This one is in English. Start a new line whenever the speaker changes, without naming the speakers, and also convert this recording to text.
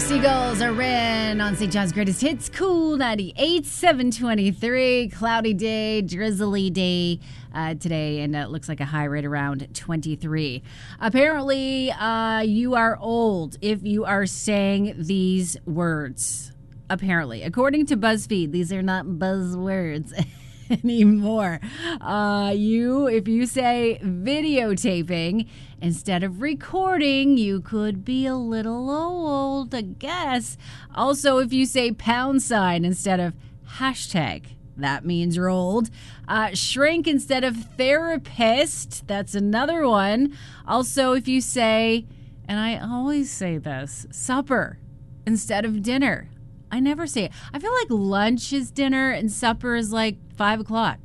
Seagulls are in on St. John's Greatest Hits. Cool 98, 723. Cloudy day, drizzly day today, and it looks like a high right around 23. Apparently, you are old if you are saying these words. Apparently. According to BuzzFeed, these are not buzzwords anymore. If you say videotaping instead of recording, you could be a little old, I guess. Also, if you say pound sign instead of hashtag, that means you're old. Shrink instead of therapist, that's another one. Also, if you say, and I always say this, supper instead of dinner. I never say it. I feel like lunch is dinner and supper is like 5 o'clock.